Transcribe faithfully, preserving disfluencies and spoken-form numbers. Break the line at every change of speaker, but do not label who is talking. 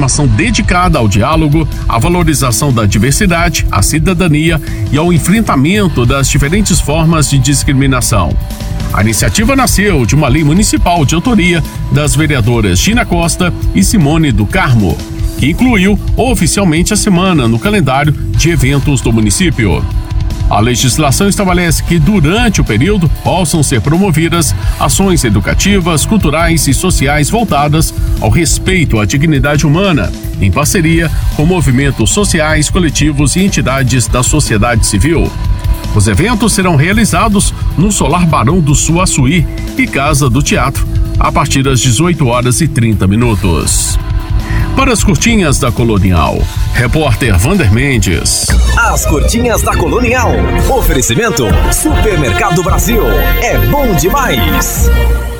programação dedicada ao diálogo, à valorização da diversidade, à cidadania e ao enfrentamento das diferentes formas de discriminação. A iniciativa nasceu de uma lei municipal de autoria das vereadoras Gina Costa e Simone do Carmo, que incluiu oficialmente a semana no calendário de eventos do município. A legislação estabelece que, durante o período, possam ser promovidas ações educativas, culturais e sociais voltadas ao respeito à dignidade humana, em parceria com movimentos sociais, coletivos e entidades da sociedade civil. Os eventos serão realizados no Solar Barão do Suaçuí e Casa do Teatro, a partir das dezoito horas e trinta minutos. Para as curtinhas da Colonial, repórter Vander Mendes.
As curtinhas da Colonial. Oferecimento Supermercado Brasil. É bom demais.